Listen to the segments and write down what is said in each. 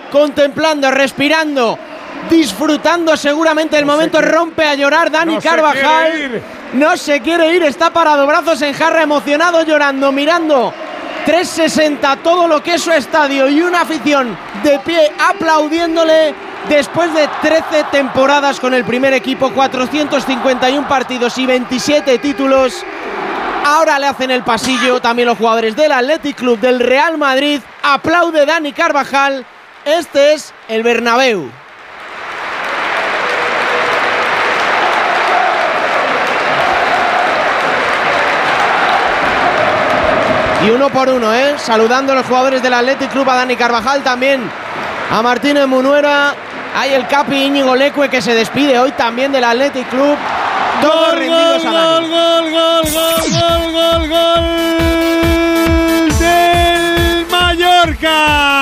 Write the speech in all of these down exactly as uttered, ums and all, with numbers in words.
contemplando, respirando, disfrutando seguramente el no momento, rompe a llorar Dani no Carvajal, se no se quiere ir, está parado, brazos en jarra, emocionado, llorando, mirando trescientos sesenta todo lo que es su estadio y una afición de pie aplaudiéndole después de trece temporadas con el primer equipo, cuatrocientos cincuenta y uno partidos y veintisiete títulos. Ahora le hacen el pasillo también los jugadores del Athletic Club, del Real Madrid. Aplaude Dani Carvajal. Este es el Bernabéu. Y uno por uno, ¿eh? Saludando a los jugadores del Athletic Club, a Dani Carvajal, también a Martínez Munuera. Hay el capi Íñigo Leque que se despide hoy también del Athletic Club. Todos gol, rendidos gol, a Dani. Gol, gol, gol, gol, gol, gol del Mallorca.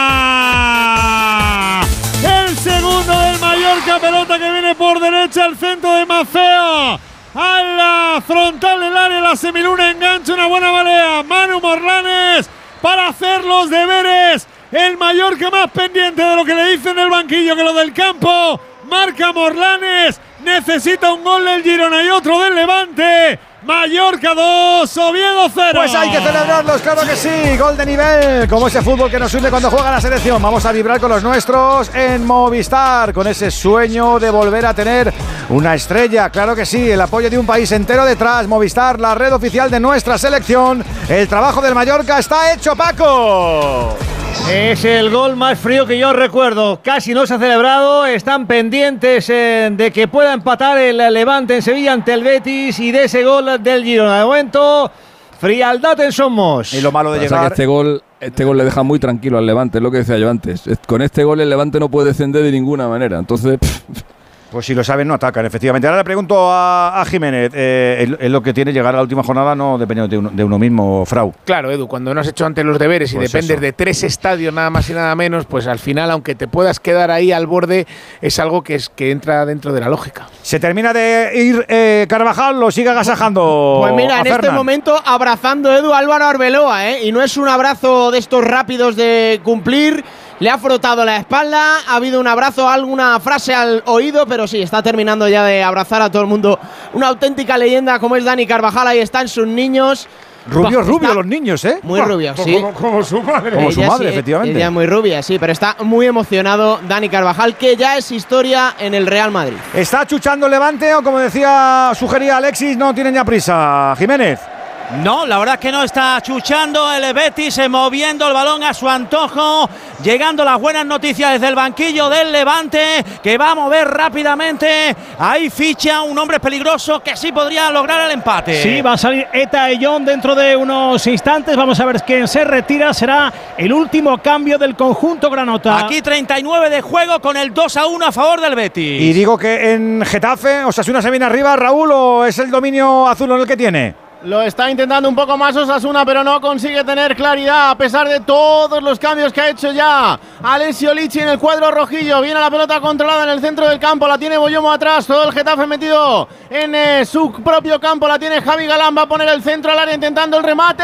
El segundo del Mallorca, pelota que viene por derecha al centro de Maceo. A la frontal del área, la semiluna engancha una buena volea. Manu Morlanes para hacer los deberes. El Mallorca más pendiente de lo que le dicen el banquillo que lo del campo. Marca Morlanes. Necesita un gol del Girona y otro del Levante. Mallorca dos, Oviedo cero. Pues hay que celebrarlos, claro que sí. Gol de nivel, como ese fútbol que nos une cuando juega la selección. Vamos a vibrar con los nuestros en Movistar, con ese sueño de volver a tener una estrella. Claro que sí, el apoyo de un país entero detrás. Movistar, la red oficial de nuestra selección. El trabajo del Mallorca está hecho, Paco. Es el gol más frío que yo recuerdo. Casi no se ha celebrado. Están pendientes eh, de que pueda empatar el Levante en Sevilla ante el Betis y de ese gol del Girona. De momento, frialdad en Somos. Y lo malo de llegar... que este gol, este gol le deja muy tranquilo al Levante, es lo que decía yo antes. Con este gol el Levante no puede descender de ninguna manera. Entonces... Pues si lo saben, no atacan, efectivamente. Ahora le pregunto a, a Jiménez, eh, es lo que tiene llegar a la última jornada, no depende de uno, de uno mismo, Frau. Claro, Edu, cuando no has hecho antes los deberes y pues dependes eso. de tres estadios nada más y nada menos, pues al final, aunque te puedas quedar ahí al borde, es algo que, es, que entra dentro de la lógica. Se termina de ir eh, Carvajal, lo sigue agasajando. Pues mira, en Fernan. este momento abrazando Edu Álvaro Arbeloa, ¿eh? Y no es un abrazo de estos rápidos de cumplir. Le ha frotado la espalda, ha habido un abrazo, alguna frase al oído, pero sí, está terminando ya de abrazar a todo el mundo. Una auténtica leyenda como es Dani Carvajal, ahí están sus niños. Rubio, rubio los niños, ¿eh? Muy rubios, sí. Como, como su madre. Como su ella madre, sí, efectivamente. Ella es muy rubia, sí, pero está muy emocionado Dani Carvajal, que ya es historia en el Real Madrid. ¿Está chuchando el Levante o, como decía, sugería Alexis, no tienen ya prisa? Jiménez. No, la verdad es que no, está chuchando el Betis, moviendo el balón a su antojo, llegando las buenas noticias desde el banquillo del Levante, que va a mover rápidamente. Ahí ficha un hombre peligroso que sí podría lograr el empate. Sí, va a salir Eta Eyón dentro de unos instantes. Vamos a ver quién se retira. Será el último cambio del conjunto granota. Aquí treinta y nueve de juego con el dos a uno a favor del Betis. Y digo que en Getafe, Osasuna se viene arriba, Raúl, ¿o es el dominio azul el que tiene? Lo está intentando un poco más Osasuna, pero no consigue tener claridad a pesar de todos los cambios que ha hecho ya Alessio Lichi en el cuadro rojillo. Viene la pelota controlada en el centro del campo, la tiene Boyomo atrás, todo el Getafe metido en eh, su propio campo, la tiene Javi Galán, va a poner el centro al área intentando el remate.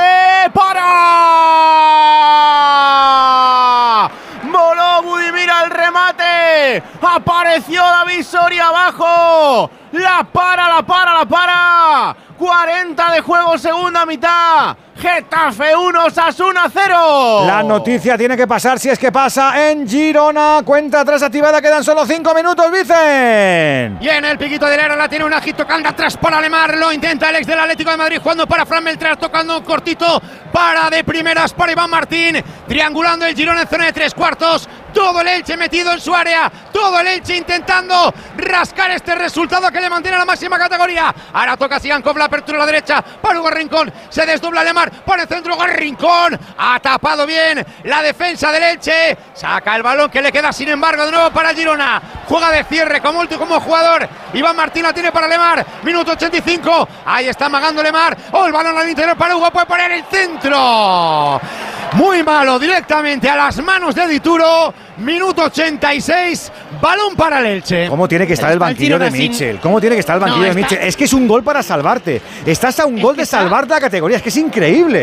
¡Para! Voló Budimir al remate, apareció David Soria abajo, la para, la para, la para. cuarenta de juego, segunda mitad. Getafe uno, Osasuna cero. La noticia tiene que pasar, si es que pasa, en Girona. Cuenta atrás activada, quedan solo cinco minutos, Vicen. Y en el piquito del área la tiene un agito, canta atrás para Lemar. Lo intenta el ex del Atlético de Madrid, jugando para Fran Beltrán, tocando un cortito. Para de primeras para Iván Martín. Triangulando el Girona en zona de tres cuartos. Todo el Elche metido en su área. Todo el Elche intentando rascar este resultado que le mantiene a la máxima categoría. Ahora toca Sigankov, la apertura a la derecha para Hugo Rincón. Se desdobla Lemar. Por el centro, Rincón. Ha tapado bien la defensa del Elche. Saca el balón que le queda, sin embargo, de nuevo para el Girona. Juega de cierre como último como jugador. Iván Martín la tiene para Lemar. Minuto ochenta y cinco. Ahí está amagando Lemar. Oh, el balón al interior para Hugo. Puede poner el centro. Muy malo, directamente a las manos de Dituro. Minuto ochenta y seis. Balón para el Elche. ¿Cómo tiene que estar el banquillo de Mitchell? ¿Cómo tiene que estar el banquillo no, de Mitchell? Es que es un gol para salvarte. Estás a un es gol de salvar la categoría. Es que es increíble.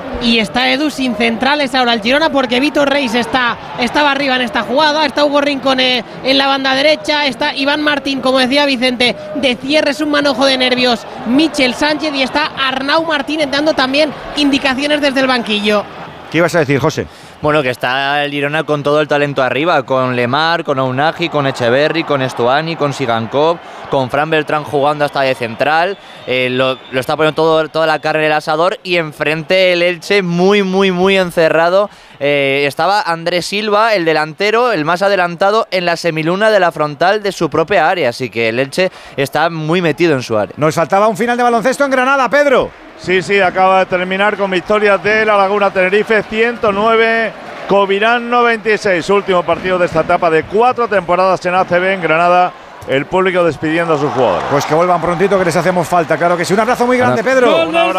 Y está Edu sin centrales ahora el Girona, porque Vitor Reis está, estaba arriba en esta jugada, está Hugo Rincón en la banda derecha, está Iván Martín, como decía Vicente, de cierre, es un manojo de nervios Michel Sánchez, y está Arnau Martínez dando también indicaciones desde el banquillo. ¿Qué ibas a decir, José? Bueno, que está el Girona con todo el talento arriba, con Lemar, con Aunagi, con Echeverri, con Estuani, con Sigankov, con Fran Beltrán jugando hasta de central, eh, lo, lo está poniendo todo, toda la carne en el asador, y enfrente el Elche muy, muy, muy encerrado. Eh, estaba Andrés Silva, el delantero, el más adelantado, en la semiluna de la frontal de su propia área, así que el Elche está muy metido en su área. Nos faltaba un final de baloncesto en Granada, Pedro. Sí, sí, acaba de terminar con victorias de La Laguna Tenerife ciento nueve, Covirán noventa y seis. Último partido de esta etapa de cuatro temporadas en A C B en Granada. El público despidiendo a sus jugadores. Pues que vuelvan prontito, que les hacemos falta, claro que sí. Un abrazo muy grande, Pedro. ¡Gol del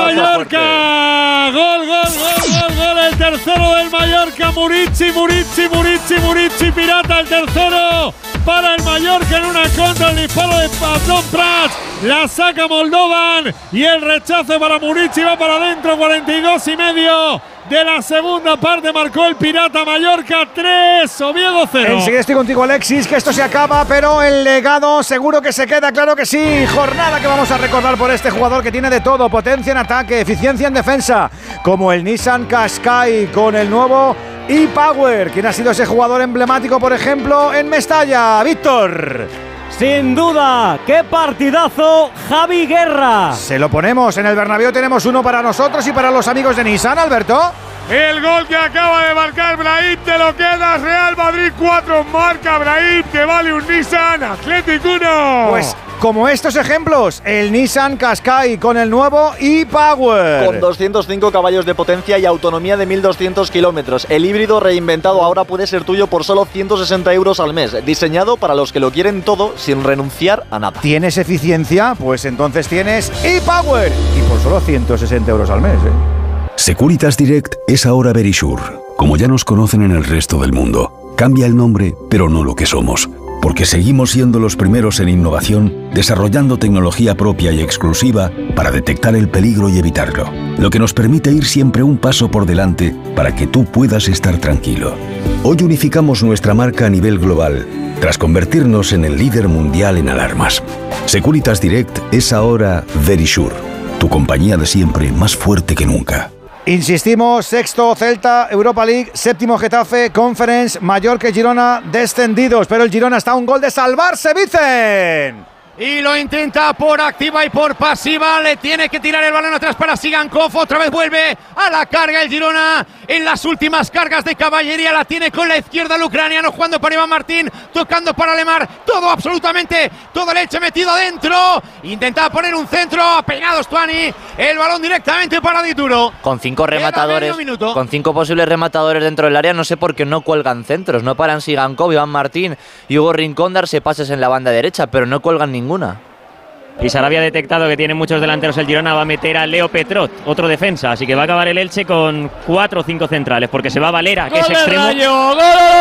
Mallorca! ¡Gol, gol, gol, gol, gol! El tercero del Mallorca, Murici, Murici, Murici, Murici, Pirata, el tercero para el Mallorca en una contra, el disparo de Abdón Prats, la saca Moldovan y el rechazo para Murici va para adentro, cuarenta y dos y medio de la segunda parte, marcó el Pirata. Mallorca tres, Oviedo cero. Enseguida estoy contigo, Alexis, que esto se acaba, pero el legado seguro que se queda, claro que sí. Jornada que vamos a recordar por este jugador que tiene de todo: potencia en ataque, eficiencia en defensa, como el Nissan Qashqai con el nuevo e-Power. ¿Quién ha sido ese jugador emblemático, por ejemplo, en Mestalla? Víctor. Sin duda, qué partidazo, Javi Guerra. Se lo ponemos, en el Bernabéu tenemos uno para nosotros y para los amigos de Nissan, Alberto. El gol que acaba de marcar Brahim, te lo quedas. Real Madrid cuatro, marca Brahim, que vale un Nissan Athletic uno. Pues como estos ejemplos, el Nissan Qashqai con el nuevo e-Power. Con doscientos cinco caballos de potencia y autonomía de mil doscientos kilómetros. El híbrido reinventado ahora puede ser tuyo por solo ciento sesenta euros al mes. Diseñado para los que lo quieren todo sin renunciar a nada. ¿Tienes eficiencia? Pues entonces tienes e-Power. Y por solo ciento sesenta euros al mes, ¿eh? Securitas Direct es ahora Verisure, como ya nos conocen en el resto del mundo. Cambia el nombre, pero no lo que somos, porque seguimos siendo los primeros en innovación, desarrollando tecnología propia y exclusiva para detectar el peligro y evitarlo, lo que nos permite ir siempre un paso por delante para que tú puedas estar tranquilo. Hoy unificamos nuestra marca a nivel global, tras convertirnos en el líder mundial en alarmas. Securitas Direct es ahora Verisure, tu compañía de siempre más fuerte que nunca. Insistimos, sexto Celta, Europa League, séptimo Getafe, Conference, Mallorca y Girona descendidos, pero el Girona está a un gol de salvarse, Vicen. Y lo intenta por activa y por pasiva. Le tiene que tirar el balón atrás para Sigankov. Otra vez vuelve a la carga el Girona. En las últimas cargas de caballería la tiene con la izquierda el ucraniano, jugando para Iván Martín, tocando para Lemar. Todo, absolutamente, todo el Elche metido adentro. Intentaba poner un centro, ha peinado Stuani. El balón directamente para Dituro. Con cinco rematadores, con cinco posibles rematadores dentro del área, no sé por qué no cuelgan centros. No paran Sigankov, Iván Martín y Hugo Rincón darse pases en la banda derecha, pero no cuelgan ninguno. Y Sarabia ha detectado que tiene muchos delanteros el Girona, va a meter a Leo Petrot, otro defensa, así que va a acabar el Elche con cuatro o cinco centrales, porque se va Valera, que es extremo.